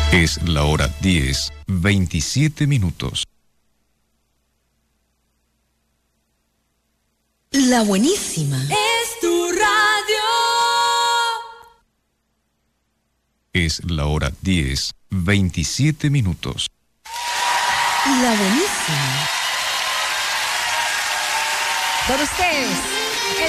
Es la hora 10:27. La buenísima. Es tu radio. Es la hora 10:27. La buenísima. Con ustedes,